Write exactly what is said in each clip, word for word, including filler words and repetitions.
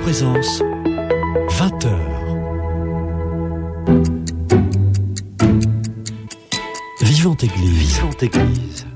Présence, vingt heures. Vivante Église. Vivante Église.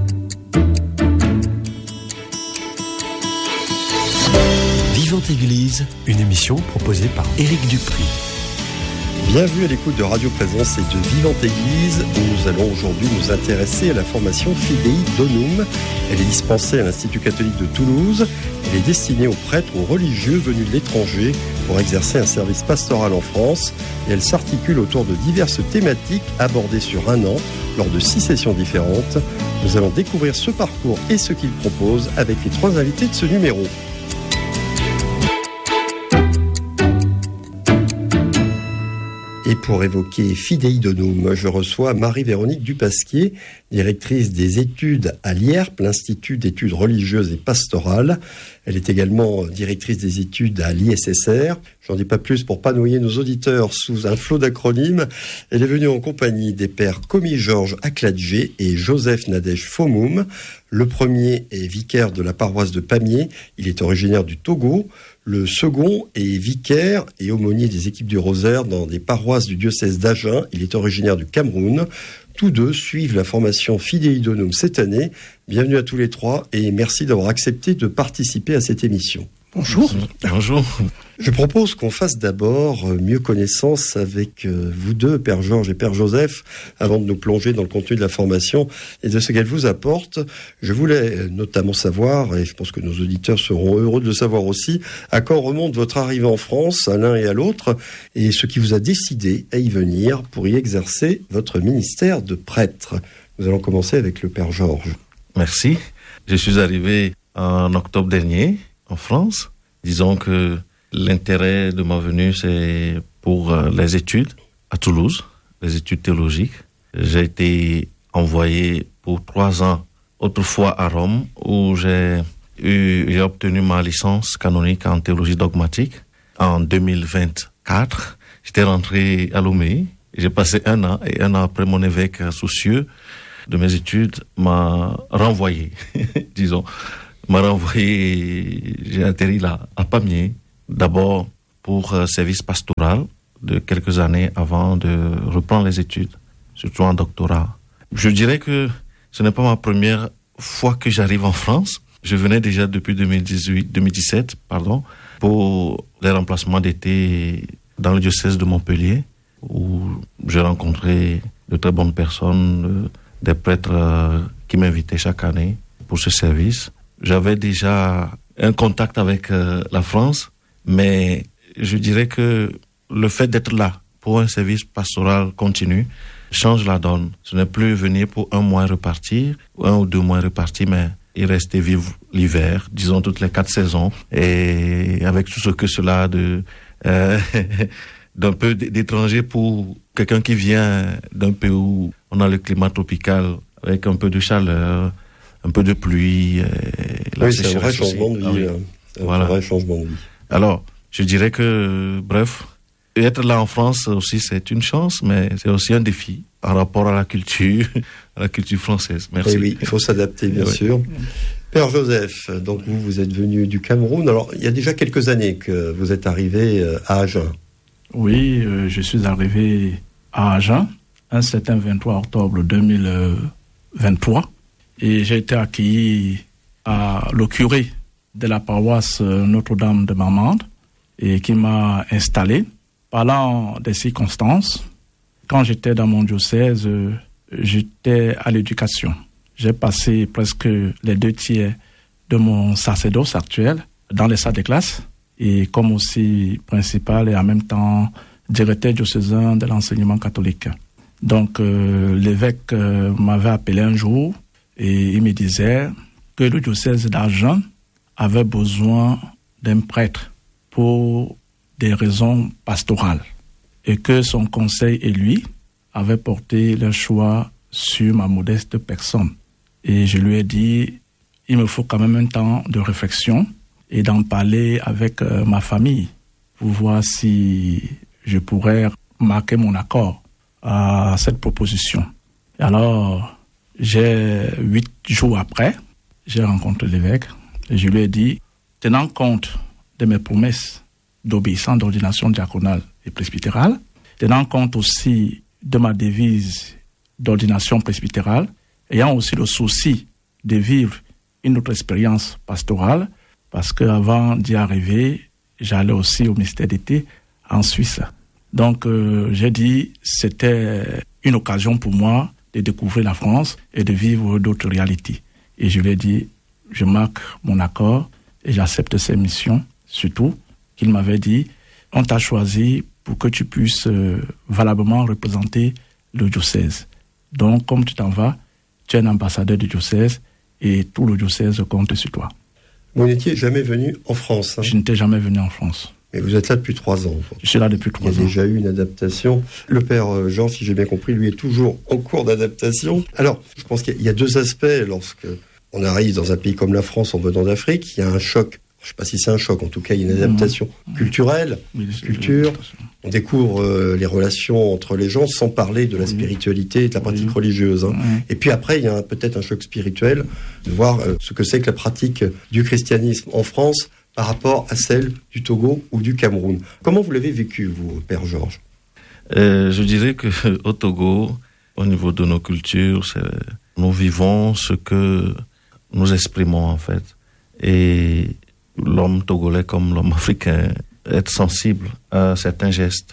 Vivante Église, une émission proposée par Éric Dupri. Bienvenue à l'écoute de Radio Présence et de Vivante Église, où nous allons aujourd'hui nous intéresser à la formation Fidei Donum. Elle est dispensée à l'Institut catholique de Toulouse. Elle est destinée aux prêtres ou aux religieux venus de l'étranger pour exercer un service pastoral en France. Et elle s'articule autour de diverses thématiques abordées sur un an lors de six sessions différentes. Nous allons découvrir ce parcours et ce qu'il propose avec les trois invités de ce numéro. Et pour évoquer Fidei Donum, je reçois Marie-Véronique Dupasquier, directrice des études à l'I E R P, l'Institut d'études religieuses et pastorales. Elle est également directrice des études à l'I S S R. J'en dis pas plus pour pas noyer nos auditeurs sous un flot d'acronymes. Elle est venue en compagnie des pères Komi Georges Akladjé et Joseph Nadège Fomoum. Le premier est vicaire de la paroisse de Pamiers. Il est originaire du Togo. Le second est vicaire et aumônier des équipes du Rosaire dans des paroisses du diocèse d'Agen. Il est originaire du Cameroun. Tous deux suivent la formation Fidei Donum cette année. Bienvenue à tous les trois et merci d'avoir accepté de participer à cette émission. Bonjour. Bonjour. Je propose qu'on fasse d'abord mieux connaissance avec vous deux, Père Georges et Père Joseph, avant de nous plonger dans le contenu de la formation et de ce qu'elle vous apporte. Je voulais notamment savoir, et je pense que nos auditeurs seront heureux de le savoir aussi, à quand remonte votre arrivée en France, à l'un et à l'autre, et ce qui vous a décidé à y venir pour y exercer votre ministère de prêtre. Nous allons commencer avec le Père Georges. Merci. Je suis arrivé en octobre dernier en France. Disons que l'intérêt de ma venue, c'est pour les études à Toulouse, les études théologiques. J'ai été envoyé pour trois ans, autrefois à Rome, où j'ai eu, j'ai obtenu ma licence canonique en théologie dogmatique. En deux mille vingt-quatre, j'étais rentré à Lomé. J'ai passé un an, et un an après, mon évêque soucieux de mes études m'a renvoyé, disons. m'a renvoyé, j'ai atterri là, à Pamiers, d'abord pour euh, service pastoral de quelques années avant de reprendre les études, surtout en doctorat. Je dirais que ce n'est pas ma première fois que j'arrive en France. Je venais déjà depuis deux mille dix-huit, deux mille dix-sept, pardon, pour les remplacements d'été dans le diocèse de Montpellier, où j'ai rencontré de très bonnes personnes, euh, des prêtres euh, qui m'invitaient chaque année pour ce service. J'avais déjà un contact avec euh, la France, mais je dirais que le fait d'être là pour un service pastoral continu change la donne. Ce n'est plus venir pour un mois et repartir, un ou deux mois et repartir, mais y rester vivre l'hiver, disons toutes les quatre saisons, et avec tout ce que cela a de, euh, d'un peu d'étranger pour quelqu'un qui vient d'un pays où on a le climat tropical, avec un peu de chaleur, un peu de pluie. La oui, c'est un vrai changement de vie. Ah oui. Un voilà. vrai changement de vie. Alors, je dirais que, bref, être là en France aussi, c'est une chance, mais c'est aussi un défi en rapport à la culture, à la culture française. Merci. Et oui, il faut s'adapter, bien oui. sûr. Père Joseph, donc vous, vous êtes venu du Cameroun. Alors, il y a déjà quelques années que vous êtes arrivé à Agen. Oui, euh, je suis arrivé à Agen un certain vingt-trois octobre deux mille vingt-trois. Et j'ai été accueilli à le curé de la paroisse Notre-Dame de Marmande et qui m'a installé. Parlant des circonstances, quand j'étais dans mon diocèse, j'étais à l'éducation. J'ai passé presque les deux tiers de mon sacerdoce actuel dans les salles de classe et comme aussi principal et en même temps directeur diocésain de l'enseignement catholique. Donc euh, l'évêque euh, m'avait appelé un jour et il me disait que le diocèse d'Agen avait besoin d'un prêtre pour des raisons pastorales et que son conseil et lui avaient porté leur choix sur ma modeste personne. Et je lui ai dit, il me faut quand même un temps de réflexion et d'en parler avec euh, ma famille pour voir si je pourrais marquer mon accord à cette proposition. Et alors, j'ai huit jours après, j'ai rencontré l'évêque et je lui ai dit, tenant compte de mes promesses d'obéissance d'ordination diaconale et presbytérale, tenant compte aussi de ma devise d'ordination presbytérale, ayant aussi le souci de vivre une autre expérience pastorale, parce qu'avant d'y arriver, j'allais aussi au ministère d'été en Suisse. Donc, euh, j'ai dit, c'était une occasion pour moi de découvrir la France et de vivre d'autres réalités. Et je lui ai dit, je marque mon accord et j'accepte ces missions, surtout qu'il m'avait dit, on t'a choisi pour que tu puisses euh, valablement représenter le diocèse. Donc, comme tu t'en vas, tu es un ambassadeur du diocèse et tout le diocèse compte sur toi. Vous n'étiez jamais venu en France, hein? Je n'étais jamais venu en France. Mais vous êtes là depuis trois ans. Je suis là depuis trois ans. Il y a déjà eu une adaptation. Le père Jean, si j'ai bien compris, lui est toujours en cours d'adaptation. Alors, je pense qu'il y a deux aspects lorsque on arrive dans un pays comme la France en venant d'Afrique. Il y a un choc. Je ne sais pas si c'est un choc. En tout cas, il y a une adaptation mmh. culturelle, oui, culture. On découvre euh, les relations entre les gens sans parler de la oui. spiritualité et de la pratique oui. religieuse. Hein. Oui. Et puis après, il y a un, peut-être un choc spirituel de voir euh, ce que c'est que la pratique du christianisme en France par rapport à celle du Togo ou du Cameroun. Comment vous l'avez vécu, vous, Père Georges ? euh, Je dirais qu'au Togo, au niveau de nos cultures, c'est, nous vivons ce que nous exprimons en fait. Et l'homme togolais comme l'homme africain est sensible à certains gestes.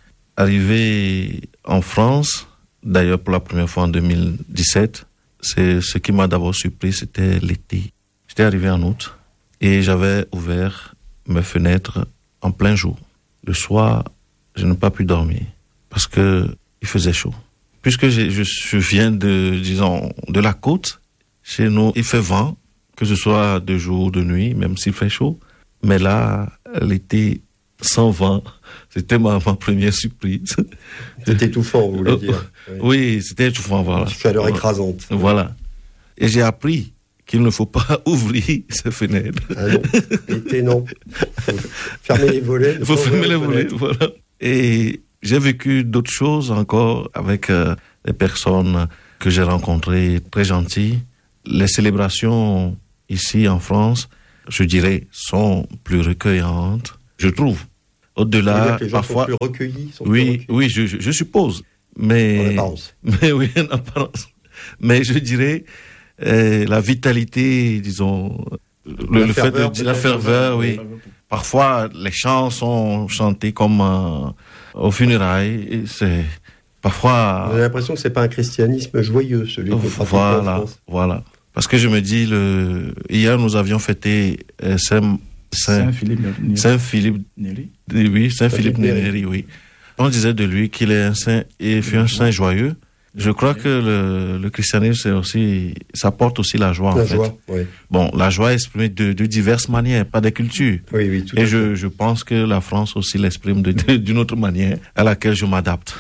Arrivé en France, d'ailleurs pour la première fois en deux mille dix-sept, c'est ce qui m'a d'abord surpris, c'était l'été. J'étais arrivé en août. Et j'avais ouvert mes fenêtres en plein jour. Le soir, je n'ai pas pu dormir parce que il faisait chaud. Puisque je, je viens de, disons, de la côte, chez nous, il fait vent, que ce soit de jour ou de nuit, même s'il fait chaud. Mais là, l'été sans vent, c'était ma, ma première surprise. C'était étouffant, vous voulez dire. Oui, oui c'était étouffant, voilà. Une chaleur écrasante. Voilà. Et j'ai appris qu'il ne faut pas ouvrir ces fenêtres. Ah non, l'été non. Faut fermer les volets. Il faut fermer les volets, voilà. Et j'ai vécu d'autres choses encore avec euh, des personnes que j'ai rencontrées très gentilles. Les célébrations ici en France, je dirais, sont plus recueillantes, je trouve. Au-delà, que les gens parfois. Sont plus recueillis, sont oui, plus recueillis. oui, je, je, je suppose. Mais. En apparence. Mais oui, en apparence. Mais je dirais. Euh, la vitalité, disons, le, la le ferveur, fait de la ferveur, oui. Parfois, les chants sont chantés comme euh, aux funérailles. Et c'est parfois. Vous avez l'impression que c'est pas un christianisme joyeux, celui que vous pratiquez voilà, en France. Voilà. Parce que je me dis, le hier nous avions fêté euh, Saint Saint Philippe Saint Philippe Néri. Oui, Saint Philippe Néri, oui. On disait de lui qu'il est un saint et fut un saint joyeux. Je crois que le, le christianisme, c'est aussi, ça porte aussi la joie, la en fait. Joie, oui. Bon, la joie est exprimée de, de diverses manières, pas des cultures. Oui, oui, tout Et à je, fait. je pense que la France aussi l'exprime de, de, d'une autre manière à laquelle je m'adapte.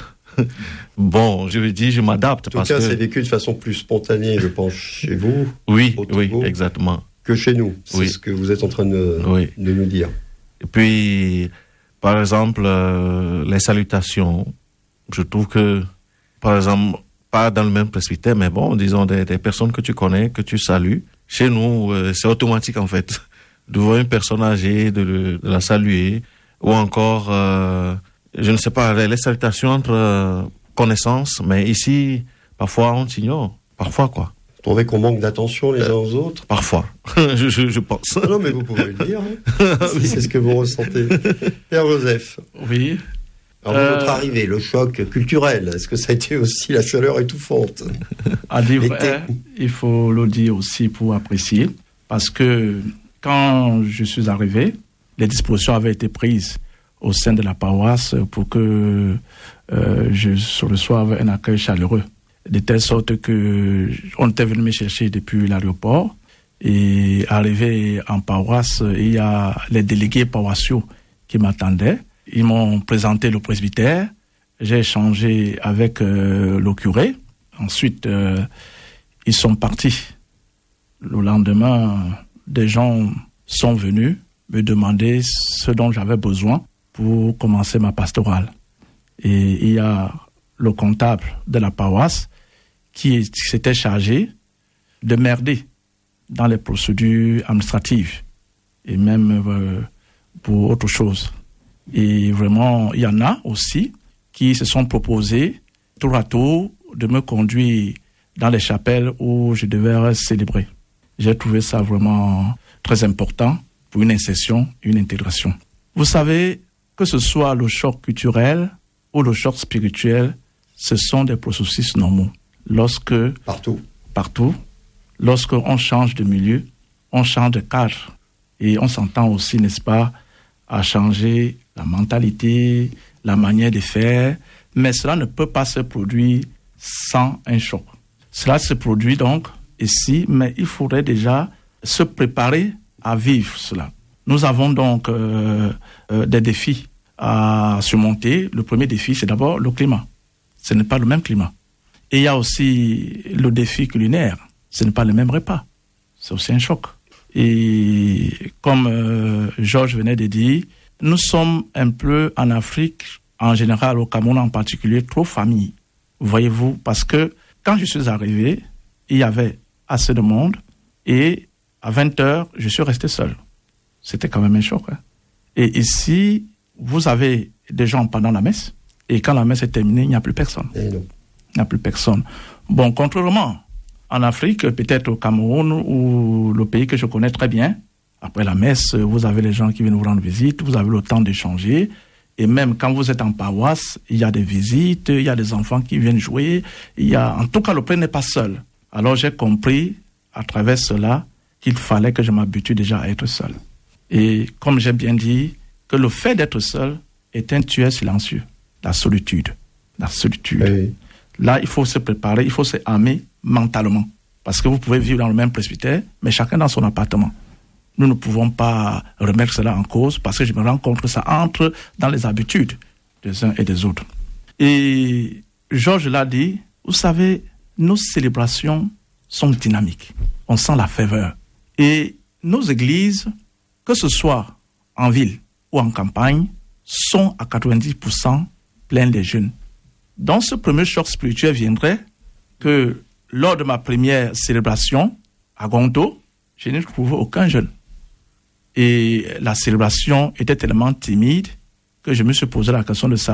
Bon, je veux dire, je m'adapte En tout parce cas, que. c'est vécu de façon plus spontanée, je pense, chez vous. Oui, au Togo, oui, exactement. Que chez nous. C'est Oui. ce que vous êtes en train de, Oui. de nous dire. Et puis, par exemple, euh, les salutations. Je trouve que, par exemple, pas dans le même presbytère, mais bon, disons des, des personnes que tu connais, que tu salues. Chez nous, euh, c'est automatique en fait. De voir une personne âgée, de, le, de la saluer, ou encore, euh, je ne sais pas, les, les salutations entre euh, connaissances, mais ici, parfois on s'ignore, parfois quoi. Vous trouvez qu'on manque d'attention les uns aux autres ? Parfois, je, je, je pense. Ah non, mais vous pouvez le dire, hein. Si c'est ce que vous ressentez. Père Joseph. Oui. Alors, Euh, votre arrivée, le choc culturel, est-ce que ça a été aussi la chaleur étouffante ? À dire L'été. vrai, il faut le dire aussi pour apprécier, parce que quand je suis arrivé, les dispositions avaient été prises au sein de la paroisse pour que euh, je reçoive un accueil chaleureux, de telle sorte que on était venu me chercher depuis l'aéroport, et arrivé en paroisse, il y a les délégués paroissiaux qui m'attendaient. Ils m'ont présenté le presbytère, j'ai échangé avec euh, le curé. Ensuite, euh, ils sont partis. Le lendemain, des gens sont venus me demander ce dont j'avais besoin pour commencer ma pastorale. Et il y a le comptable de la paroisse qui s'était chargé de m'aider dans les procédures administratives et même euh, pour autre chose. Et vraiment, il y en a aussi qui se sont proposés tour à tour de me conduire dans les chapelles où je devais célébrer. J'ai trouvé ça vraiment très important pour une insertion, une intégration. Vous savez, que ce soit le choc culturel ou le choc spirituel, ce sont des processus normaux. Lorsque, partout, partout, lorsqu'on change de milieu, on change de cadre. Et on s'entend aussi, n'est-ce pas, à changer la mentalité, la manière de faire. Mais cela ne peut pas se produire sans un choc. Cela se produit donc ici, mais il faudrait déjà se préparer à vivre cela. Nous avons donc euh, euh, des défis à surmonter. Le premier défi, c'est d'abord le climat. Ce n'est pas le même climat. Et il y a aussi le défi culinaire. Ce n'est pas le même repas. C'est aussi un choc. Et comme euh, Georges venait de dire, nous sommes un peu en Afrique, en général au Cameroun en particulier, trop famille. Voyez-vous, parce que quand je suis arrivé, il y avait assez de monde et à vingt heures, je suis resté seul. C'était quand même un choc. Hein. Et ici, vous avez des gens pendant la messe et quand la messe est terminée, il n'y a plus personne. Et non. Il n'y a plus personne. Bon, contrairement, en Afrique, peut-être au Cameroun ou le pays que je connais très bien, après la messe, vous avez les gens qui viennent vous rendre visite, vous avez le temps d'échanger. Et même quand vous êtes en paroisse, il y a des visites, il y a des enfants qui viennent jouer. Il y a, en tout cas, le prêtre n'est pas seul. Alors j'ai compris, à travers cela, qu'il fallait que je m'habitue déjà à être seul. Et comme j'ai bien dit, que le fait d'être seul est un tueur silencieux. La solitude. La solitude. Oui. Là, il faut se préparer, il faut se armer mentalement. Parce que vous pouvez vivre dans le même presbytère, mais chacun dans son appartement. Nous ne pouvons pas remettre cela en cause parce que je me rends compte que ça entre dans les habitudes des uns et des autres. Et Georges l'a dit, vous savez, nos célébrations sont dynamiques. On sent la ferveur. Et nos églises, que ce soit en ville ou en campagne, sont à quatre-vingt-dix pour cent pleines de jeunes. Dans ce premier choc spirituel viendrait que lors de ma première célébration à Gondo, je n'ai trouvé aucun jeune. Et la célébration était tellement timide que je me suis posé la question de savoir